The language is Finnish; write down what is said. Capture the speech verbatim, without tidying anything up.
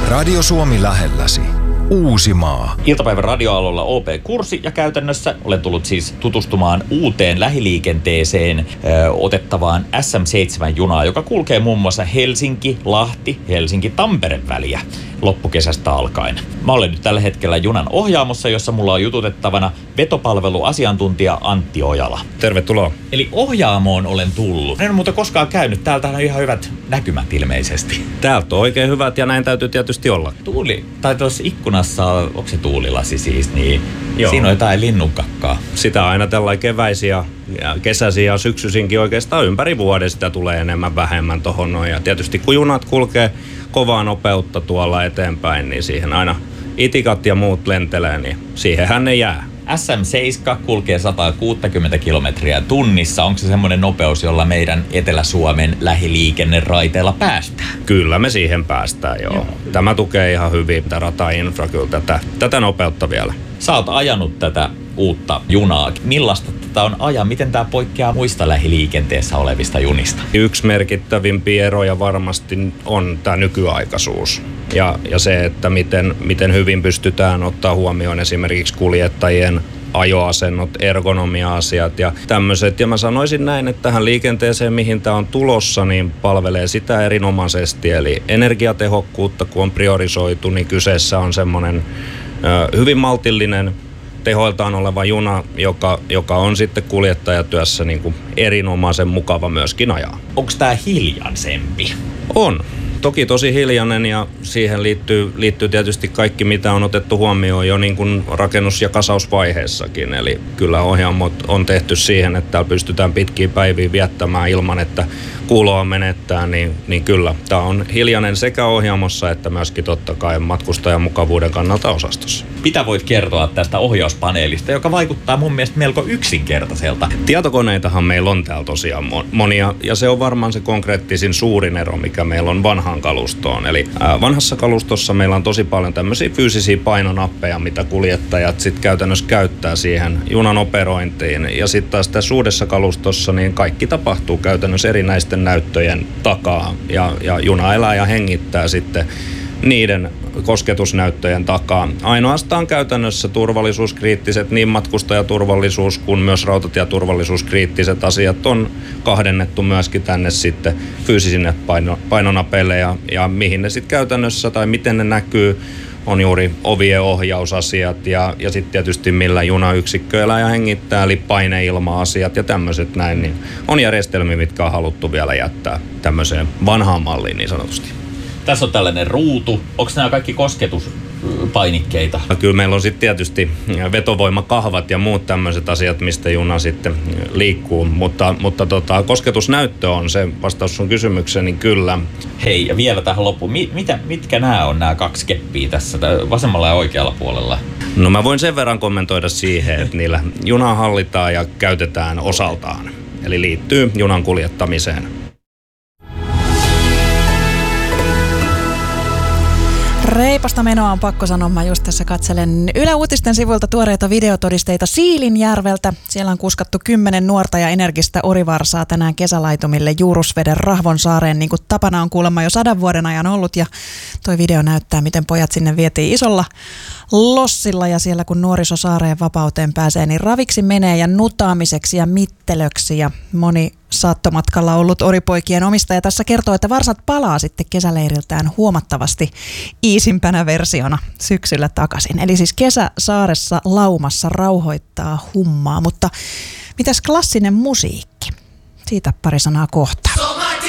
Radio Suomi lähelläsi. Uusimaa. Iltapäivän radioaalolla O P-kurssi ja käytännössä olen tullut siis tutustumaan uuteen lähiliikenteeseen ö, otettavaan S M seitsemän junaa, joka kulkee muun muassa Helsinki, Lahti, Helsinki, Tampere väliä loppukesästä alkaen. Mä olen nyt tällä hetkellä junan ohjaamossa, jossa mulla on jututettavana vetopalveluasiantuntija Antti Ojala. Tervetuloa. Eli ohjaamoon olen tullut. En ole muuta koskaan käynyt. Täältä on ihan hyvät näkymät ilmeisesti. Täältä on oikein hyvät ja näin täytyy tietysti olla. Tuuli, tai tuossa ikkunassa on, onko se tuulilasi siis, niin Joo. Siinä on jotain linnunkakkaa. Sitä aina tällainen keväisiä ja kesäisiä ja syksyisinkin oikeastaan ympäri vuoden sitä tulee enemmän vähemmän tohon noin. Ja tietysti kun junat kulkee kovaa nopeutta tuolla eteenpäin, niin siihen aina itikat ja muut lentelee, niin siihenhän ne jää. S M seitsemän kulkee sata kuusikymmentä kilometriä tunnissa. Onko se semmoinen nopeus, jolla meidän Etelä-Suomen lähiliikenneraiteilla päästään? Kyllä me siihen päästään, joo. joo. Tämä tukee ihan hyvin tämä ratainfra kyllä tätä, tätä nopeutta vielä. Sä oot ajanut tätä uutta junaa. Millaista tätä on ajaa? Miten tämä poikkeaa muista lähiliikenteessä olevista junista? Yksi merkittävimpiä eroja varmasti on tämä nykyaikaisuus. Ja, ja se, että miten, miten hyvin pystytään ottaa huomioon esimerkiksi kuljettajien ajoasennot, ergonomia-asiat ja tämmöiset. Ja mä sanoisin näin, että tähän liikenteeseen, mihin tämä on tulossa, niin palvelee sitä erinomaisesti. Eli energiatehokkuutta, kun on priorisoitu, niin kyseessä on semmoinen ö, hyvin maltillinen, tehoiltaan oleva juna, joka, joka on sitten kuljettajatyössä niin kuin erinomaisen mukava myöskin ajaa. Onko tämä hiljaisempi? On. Toki tosi hiljainen ja siihen liittyy, liittyy tietysti kaikki, mitä on otettu huomioon jo niin kuin rakennus- ja kasausvaiheessakin. Eli kyllä ohjaamot on tehty siihen, että täällä pystytään pitkiä päiviä viettämään ilman, että kuuloa menettää, niin, niin kyllä. Tämä on hiljainen sekä ohjaamossa että myöskin totta kai matkustajan mukavuuden kannalta osastossa. Mitä voit kertoa tästä ohjauspaneelista, joka vaikuttaa mun mielestä melko yksinkertaiselta? Tietokoneitahan meillä on täällä tosiaan monia, ja se on varmaan se konkreettisin suurin ero, mikä meillä on vanhaan kalustoon. Eli ää, vanhassa kalustossa meillä on tosi paljon tämmöisiä fyysisiä painonappeja, mitä kuljettajat sitten käytännössä käyttää siihen junan operointiin. Ja sitten taas tässä uudessa kalustossa niin kaikki tapahtuu käytännössä erinäisten näyttöjen takaa, ja, ja juna elää ja hengittää sitten niiden kosketusnäyttöjen takaa. Ainoastaan käytännössä turvallisuuskriittiset, niin matkustajaturvallisuus kuin myös rautatieturvallisuuskriittiset asiat on kahdennettu myöskin tänne sitten fyysisine paino, painonapeille ja, ja mihin ne sitten käytännössä tai miten ne näkyy on juuri ovien ohjausasiat ja, ja sitten tietysti millä junayksikkö elää ja hengittää, eli paineilma-asiat ja tämmöiset näin, niin on järjestelmiä, mitkä on haluttu vielä jättää tämmöiseen vanhaan malliin niin sanotusti. Tässä on tällainen ruutu. Onko nämä kaikki kosketuspainikkeita? Kyllä meillä on sitten tietysti vetovoimakahvat ja muut tämmöiset asiat, mistä juna sitten liikkuu, mutta, mutta tota, kosketusnäyttö on se vastaus sun kysymykseen, niin kyllä. Hei, ja vielä tähän loppuun. Mitä, mitkä nämä on nämä kaksi keppiä tässä, vasemmalla ja oikealla puolella? No mä voin sen verran kommentoida siihen, että niillä junaa hallitaan ja käytetään osaltaan, eli liittyy junan kuljettamiseen. Reipasta menoa on pakko sanoa. Mä just tässä katselen Yle Uutisten sivuilta tuoreita videotodisteita Siilinjärveltä. Siellä on kuskattu kymmenen nuorta ja energistä orivarsaa tänään kesälaitumille Juurusveden Rahvonsaareen, niin kuin tapana on kuulemma jo sadan vuoden ajan ollut. Ja toi video näyttää, miten pojat sinne vietiin isolla lossilla, ja siellä kun nuoriso saareen vapauteen pääsee, niin raviksi menee ja nutaamiseksi ja mittelöksi, ja moni saattomatkalla ollut oripoikien omistaja tässä kertoo, että varsat palaa sitten kesäleiriltään huomattavasti iisimpänä versiona syksyllä takaisin. Eli siis kesä saaressa laumassa rauhoittaa hummaa, mutta mitäs klassinen musiikki? Siitä pari sanaa kohta.